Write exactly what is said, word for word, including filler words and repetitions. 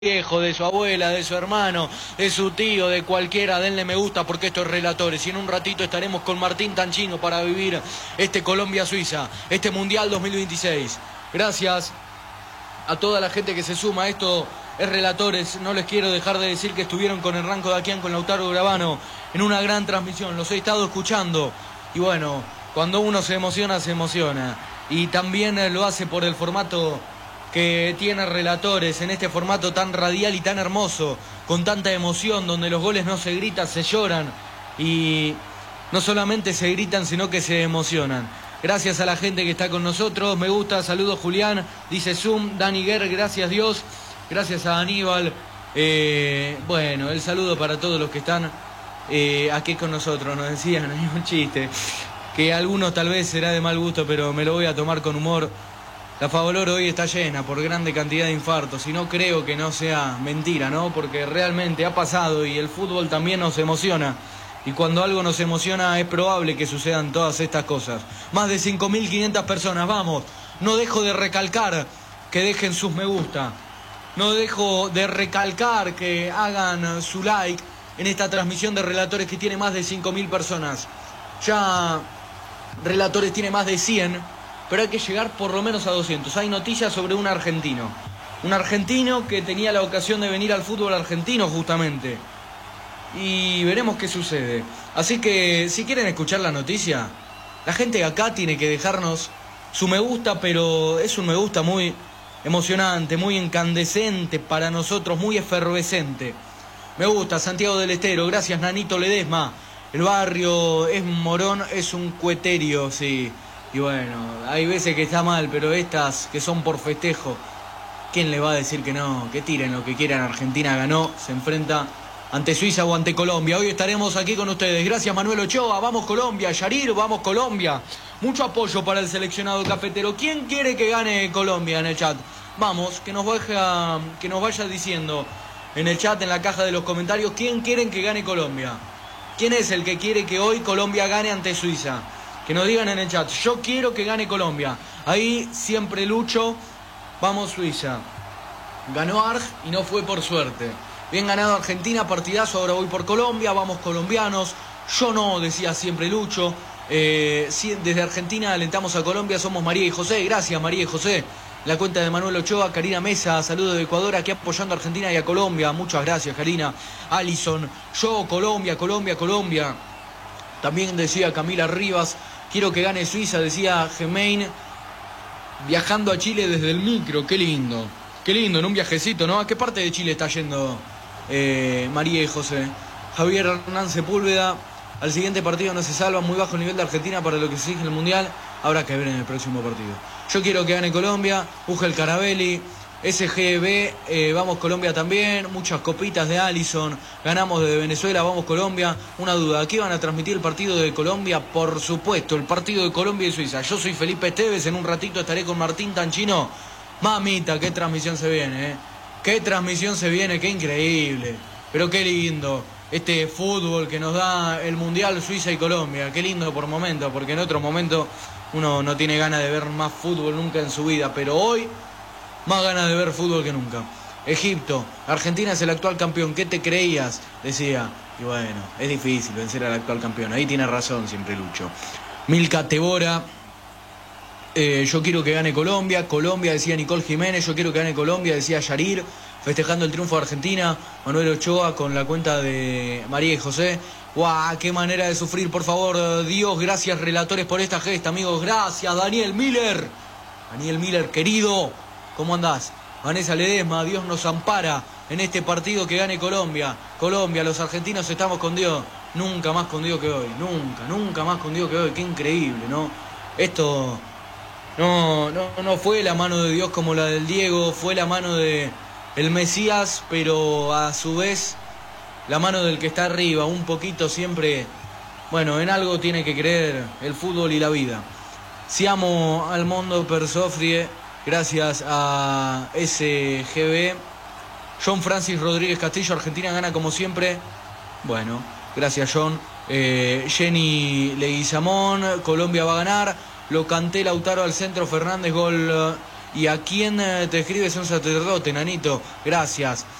viejo, de su abuela, de su hermano, de su tío, de cualquiera, denle me gusta porque esto es Relatores. Y en un ratito estaremos con Martín Tanchino para vivir este Colombia-Suiza, este Mundial dos mil veintiséis. Gracias a toda la gente que se suma. Esto es Relatores. No les quiero dejar de decir que estuvieron con Hernán Kodakian, con Lautaro Gravano, en una gran transmisión. Los he estado escuchando. Y bueno, cuando uno se emociona, se emociona. Y también lo hace por el formato que tiene Relatores, en este formato tan radial y tan hermoso, con tanta emoción, donde los goles no se gritan, se lloran, y no solamente se gritan, sino que se emocionan. Gracias a la gente que está con nosotros, me gusta, saludos Julián, dice Zoom, Dani Guerre, gracias Dios, gracias a Aníbal, eh, bueno, el saludo para todos los que están eh, aquí con nosotros. Nos decían, hay un chiste, que a algunos tal vez será de mal gusto, pero me lo voy a tomar con humor. La Favalor hoy está llena por grande cantidad de infartos y no creo que no sea mentira, ¿no? Porque realmente ha pasado y el fútbol también nos emociona. Y cuando algo nos emociona es probable que sucedan todas estas cosas. Más de cinco mil quinientas personas, vamos. No dejo de recalcar que dejen sus me gusta. No dejo de recalcar que hagan su like en esta transmisión de Relatores que tiene más de cinco mil personas. Ya Relatores tiene más de cien. Pero hay que llegar por lo menos a doscientos. Hay noticias sobre un argentino. Un argentino que tenía la ocasión de venir al fútbol argentino justamente. Y veremos qué sucede. Así que si quieren escuchar la noticia, la gente de acá tiene que dejarnos su me gusta, pero es un me gusta muy emocionante, muy incandescente para nosotros, muy efervescente. Me gusta, Santiago del Estero, gracias Nanito Ledesma. El barrio es Morón, es un cueterio, sí. Y bueno, hay veces que está mal, pero estas que son por festejo, ¿quién le va a decir que no? Que tiren lo que quieran. Argentina ganó, se enfrenta ante Suiza o ante Colombia. Hoy estaremos aquí con ustedes. Gracias Manuel Ochoa, vamos Colombia. Yarir, vamos Colombia. Mucho apoyo para el seleccionado cafetero. ¿Quién quiere que gane Colombia en el chat? Vamos, que nos vaya, que nos vaya diciendo en el chat, en la caja de los comentarios, ¿quién quieren que gane Colombia? ¿Quién es el que quiere que hoy Colombia gane ante Suiza? Que nos digan en el chat, yo quiero que gane Colombia. Ahí siempre lucho, vamos Suiza. Ganó Arg y no fue por suerte. Bien ganado Argentina, partidazo, ahora voy por Colombia, vamos colombianos. Yo no, decía siempre lucho. Eh, desde Argentina alentamos a Colombia, somos María y José. Gracias María y José. La cuenta de Manuel Ochoa, Karina Mesa, saludos de Ecuador, aquí apoyando a Argentina y a Colombia. Muchas gracias Karina. Alison, yo Colombia, Colombia, Colombia. También decía Camila Rivas, quiero que gane Suiza, decía Gemain, viajando a Chile desde el micro. Qué lindo, qué lindo, en un viajecito, ¿no? ¿A qué parte de Chile está yendo eh, María y José? Javier Hernán Sepúlveda, al siguiente partido no se salva, muy bajo el nivel de Argentina para lo que se exige en el Mundial, habrá que ver en el próximo partido. Yo quiero que gane Colombia, Ugel Carabelli, S G B, eh, vamos Colombia también, muchas copitas de Alison, ganamos de Venezuela, vamos Colombia. Una duda, ¿aquí van a transmitir el partido de Colombia? Por supuesto, el partido de Colombia y Suiza. Yo soy Felipe Esteves, en un ratito estaré con Martín Tanchino. Mamita, qué transmisión se viene, ¿eh? Qué transmisión se viene, qué increíble. Pero qué lindo, este fútbol que nos da el Mundial Suiza y Colombia. Qué lindo por momento, porque en otro momento uno no tiene ganas de ver más fútbol nunca en su vida. Pero hoy, más ganas de ver fútbol que nunca. Egipto, Argentina es el actual campeón, ¿qué te creías? Decía, y bueno, es difícil vencer al actual campeón, ahí tiene razón siempre Lucho. Milka Tebora, eh, yo quiero que gane Colombia, Colombia decía Nicole Jiménez, yo quiero que gane Colombia, decía Yarir, festejando el triunfo de Argentina, Manuel Ochoa con la cuenta de María y José. ¡Guau! ¡Qué manera de sufrir! Por favor, Dios, gracias Relatores por esta gesta, amigos, gracias Daniel Miller, Daniel Miller querido. ¿Cómo andás? Vanessa Ledesma, Dios nos ampara en este partido, que gane Colombia. Colombia, los argentinos estamos con Dios. Nunca más con Dios que hoy. Nunca, nunca más con Dios que hoy. Qué increíble, ¿no? Esto no, no, no fue la mano de Dios como la del Diego. Fue la mano de el Mesías, pero a su vez la mano del que está arriba. Un poquito siempre, bueno, en algo tiene que creer el fútbol y la vida. Siamo al mundo per soffrire. Gracias a S G B. John Francis Rodríguez Castillo, Argentina gana como siempre. Bueno, gracias John. Eh, Jenny Leguizamón, Colombia va a ganar. Lo canté Lautaro al centro, Fernández, gol ¿Y a quién eh, te escribes un sacerdote, nanito? Gracias.